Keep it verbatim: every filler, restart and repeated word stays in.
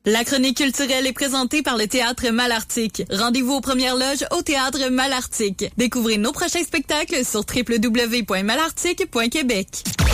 La chronique culturelle est présentée par le Théâtre Malartic. Rendez-vous aux premières loges au Théâtre Malartic. Découvrez nos prochains spectacles sur w w w point malartic point québec.